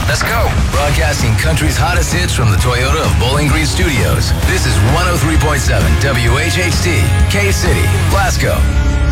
Let's go. Broadcasting country's hottest hits from the Toyota of Bowling Green Studios. This is 103.7 WHHT, K-City, Glasgow.